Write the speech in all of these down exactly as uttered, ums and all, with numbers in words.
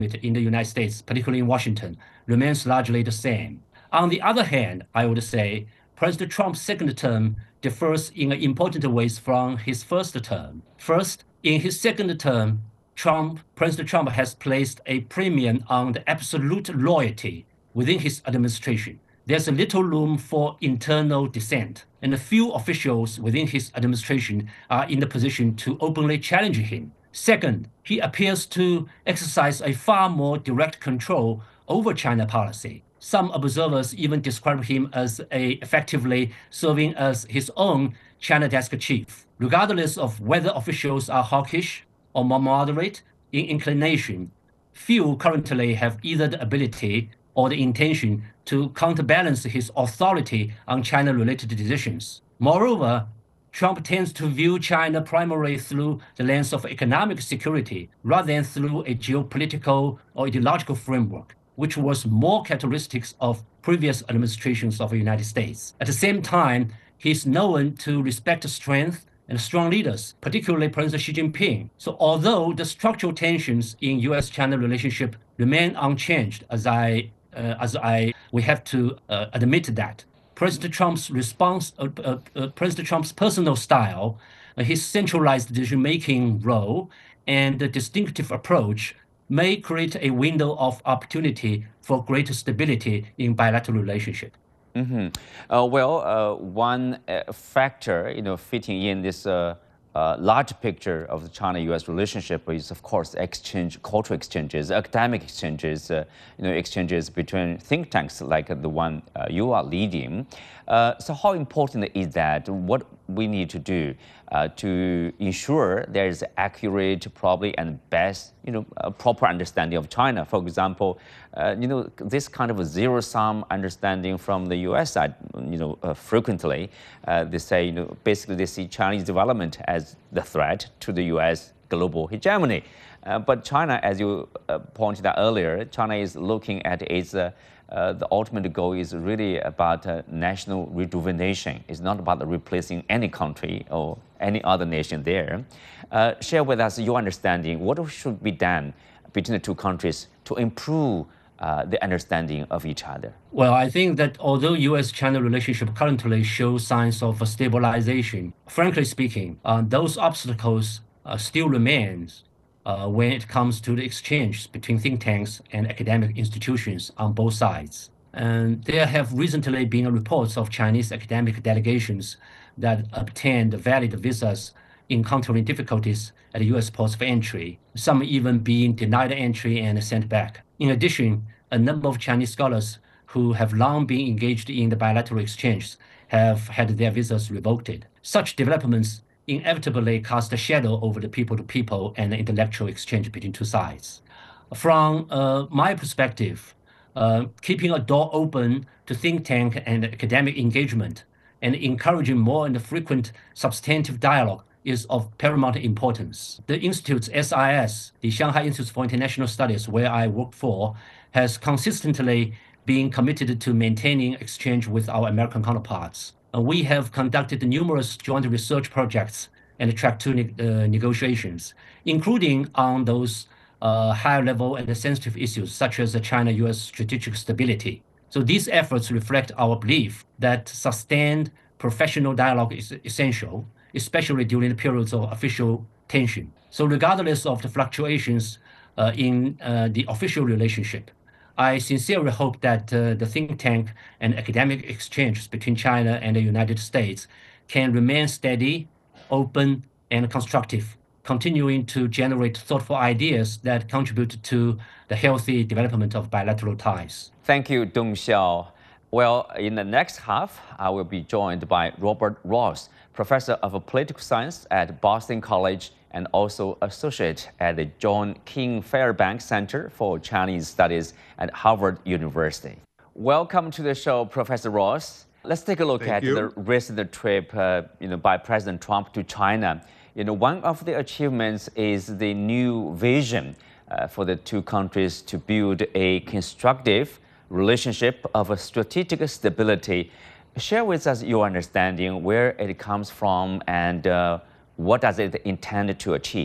in the United States, particularly in Washington, remains largely the same. On the other hand, I would say President Trump's second term differs in important ways from his first term. First, in his second term, Trump, President Trump has placed a premium on the absolute loyalty within his administration. There's a little room for internal dissent, and a few officials within his administration are in the position to openly challenge him. Second, he appears to exercise a far more direct control over China policy. Some observers even describe him as a, effectively serving as his own China desk chief. Regardless of whether officials are hawkish or more moderate in inclination, few currently have either the ability or the intention to counterbalance his authority on China-related decisions. Moreover, Trump tends to view China primarily through the lens of economic security rather than through a geopolitical or ideological framework, which was more characteristics of previous administrations of the United States. At the same time, he's known to respect strength and strong leaders, particularly President Xi Jinping. So although the structural tensions in U S China relationship remain unchanged, as I, uh, as I, we have to uh, admit that, President Trump's response, uh, uh, uh, President Trump's personal style, uh, his centralized decision-making role, and the distinctive approach may create a window of opportunity for greater stability in bilateral relationship. Mm-hmm. Uh, well, uh, one uh, factor, you know, fitting in this uh, uh, large picture of the China-U S relationship is, of course, exchange, cultural exchanges, academic exchanges, uh, you know, exchanges between think tanks like the one uh, you are leading. Uh, so, how important is that? What we need to do uh, to ensure there is accurate, probably, and best, you know, uh, proper understanding of China. For example, uh, you know, this kind of a zero-sum understanding from the U S side, you know, uh, frequently uh, they say, you know, basically they see Chinese development as the threat to the U S global hegemony. Uh, but China, as you uh, pointed out earlier, China is looking at its uh, Uh, the ultimate goal is really about uh, national rejuvenation. It's not about replacing any country or any other nation there. Uh, share with us your understanding. What should be done between the two countries to improve uh, the understanding of each other? Well, I think that although U S China relationship currently shows signs of stabilization, frankly speaking, uh, those obstacles uh, still remains Uh, when it comes to the exchange between think tanks and academic institutions on both sides. And there have recently been reports of Chinese academic delegations that obtained valid visas encountering difficulties at U S ports of entry, some even being denied entry and sent back. In addition, a number of Chinese scholars who have long been engaged in the bilateral exchanges have had their visas revoked. Such developments inevitably cast a shadow over the people-to-people and the intellectual exchange between two sides. From uh, my perspective, uh, keeping a door open to think tank and academic engagement and encouraging more and frequent substantive dialogue is of paramount importance. The Institute's S I S, the Shanghai Institute for International Studies, where I work for, has consistently been committed to maintaining exchange with our American counterparts. Uh, we have conducted numerous joint research projects and track two ne uh, negotiations, including on those uh, high-level and sensitive issues such as China-U S strategic stability. So these efforts reflect our belief that sustained professional dialogue is essential, especially during the periods of official tension. So regardless of the fluctuations uh, in uh, the official relationship, I sincerely hope that uh, the think tank and academic exchanges between China and the United States can remain steady, open, and constructive, continuing to generate thoughtful ideas that contribute to the healthy development of bilateral ties. Thank you, Dong Xiao. Well, in the next half, I will be joined by Robert Ross, professor of political science at Boston College and also associate at the John King Fairbanks Center for Chinese Studies at Harvard University. Welcome to the show, Professor Ross. Let's take a look Thank at you. the recent trip, uh, you know, by President Trump to China. You know, one of the achievements is the new vision uh, for the two countries to build a constructive relationship of a strategic stability. Share with us your understanding where it comes from and uh, what does it intend to achieve?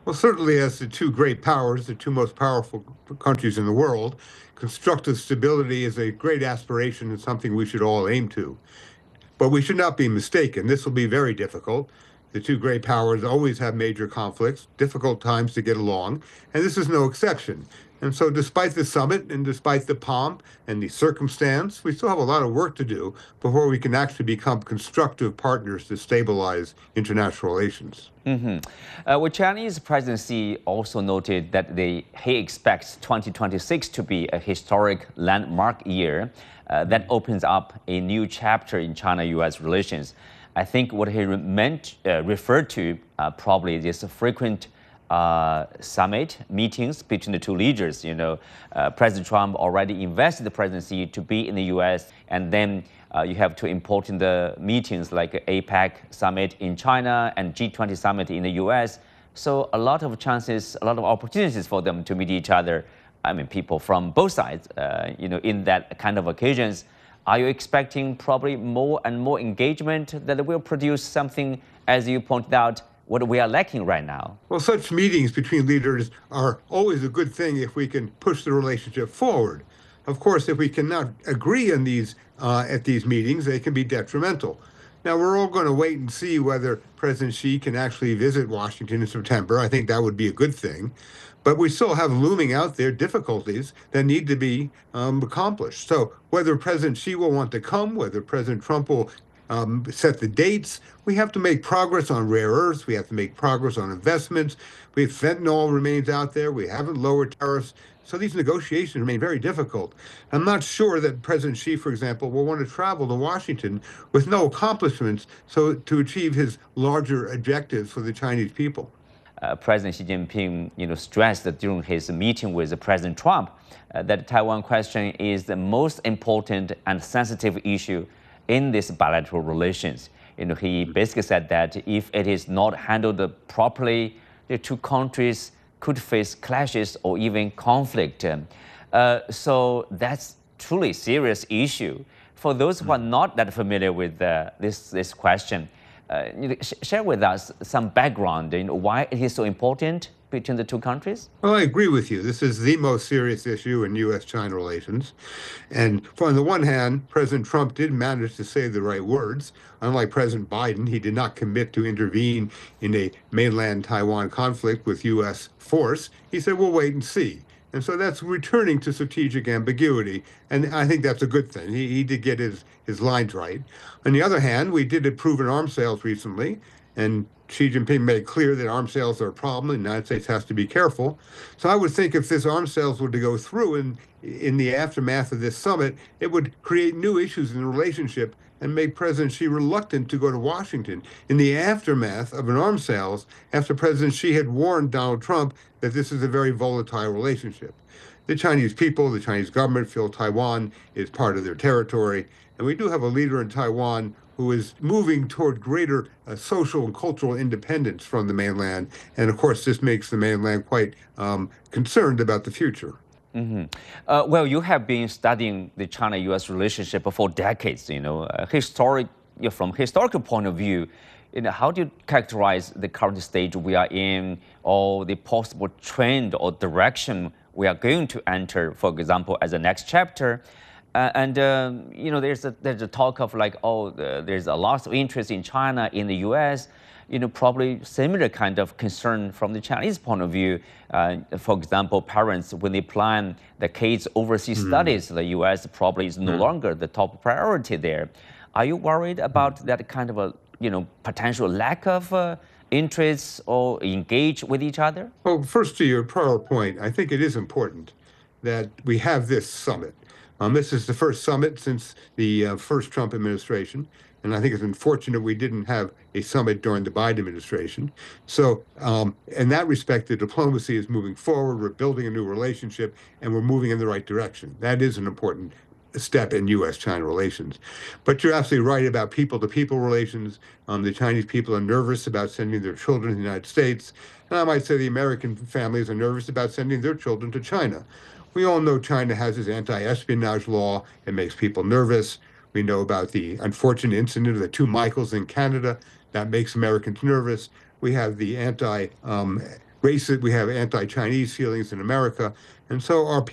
Well, certainly, as the two great powers, the two most powerful countries in the world, constructive stability is a great aspiration and something we should all aim to. But we should not be mistaken. This will be very difficult. The two great powers always have major conflicts, difficult times to get along, and this is no exception. And so, despite the summit and despite the pomp and the circumstance, we still have a lot of work to do before we can actually become constructive partners to stabilize international relations. Mm-hmm. Uh, well, Chinese presidency also noted that they, he expects twenty twenty-six to be a historic landmark year uh, that opens up a new chapter in China-U S relations. I think what he meant, uh, referred to uh, probably is frequent uh, summit meetings between the two leaders. You know, uh, President Trump already invested the presidency to be in the U S, and then uh, you have two important uh, meetings like APEC summit in China and G twenty summit in the U S. So a lot of chances, a lot of opportunities for them to meet each other. I mean, people from both sides, uh, you know, in that kind of occasions. Are you expecting probably more and more engagement that will produce something, as you pointed out, what we are lacking right now? Well, such meetings between leaders are always a good thing if we can push the relationship forward. Of course, if we cannot agree on these uh, at these meetings, they can be detrimental. Now, we're all going to wait and see whether President Xi can actually visit Washington in September. I think that would be a good thing. But we still have looming out there difficulties that need to be um, accomplished. So whether President Xi will want to come, whether President Trump will um, set the dates, we have to make progress on rare earths. We have to make progress on investments. We have fentanyl remains out there. We haven't lowered tariffs. So these negotiations remain very difficult. I'm not sure that President Xi, for example, will want to travel to Washington with no accomplishments so to achieve his larger objectives for the Chinese people. Uh, President Xi Jinping, you know, stressed that during his meeting with President Trump uh, that the Taiwan question is the most important and sensitive issue in this bilateral relations. You know, he basically said that if it is not handled properly, the two countries could face clashes or even conflict. Uh, so that's truly a serious issue. For those who are not that familiar with uh, this, this question, Uh, share with us some background in why it is so important between the two countries? Well, I agree with you. This is the most serious issue in U S China relations. And for, on the one hand, President Trump did manage to say the right words. Unlike President Biden, he did not commit to intervene in a mainland Taiwan conflict with U S force. He said, we'll wait and see. And so that's returning to strategic ambiguity. And I think that's a good thing. He, he did get his, his lines right. On the other hand, we did approve an arms sales recently, and Xi Jinping made clear that arms sales are a problem. The United States has to be careful. So I would think if this arms sales were to go through in, in the aftermath of this summit, it would create new issues in the relationship and make President Xi reluctant to go to Washington in the aftermath of an arms sales after President Xi had warned Donald Trump that this is a very volatile relationship. The Chinese people, the Chinese government feel Taiwan is part of their territory, and we do have a leader in Taiwan who is moving toward greater uh, social and cultural independence from the mainland, and of course this makes the mainland quite um, concerned about the future. Mm-hmm. Uh, well, you have been studying the China-U S relationship for decades. You know, uh, historic you know, from historical point of view, you know, how do you characterize the current stage we are in, or the possible trend or direction we are going to enter, for example, as a next chapter? Uh, and um, you know, there's a there's a talk of like, oh, the, there's a lot of interest in China in the U S. You know, probably similar kind of concern from the Chinese point of view. Uh, for example, parents, when they plan the kids' overseas mm. studies, the U S probably is no mm. longer the top priority there. Are you worried about mm. that kind of a, you know, potential lack of uh, interest or engage with each other? Well, first to your prior point, I think it is important that we have this summit. Um, this is the first summit since the uh, first Trump administration. And I think it's unfortunate we didn't have a summit during the Biden administration. So um, in that respect, the diplomacy is moving forward. We're building a new relationship, and we're moving in the right direction. That is an important step in U S China relations. But you're absolutely right about people-to-people relations. Um, the Chinese people are nervous about sending their children to the United States. And I might say the American families are nervous about sending their children to China. We all know China has its anti-espionage law. It makes people nervous. We know about the unfortunate incident of the two Michaels in Canada. That makes Americans nervous. We have the anti, um, racist, we have anti-Chinese feelings in America, and so our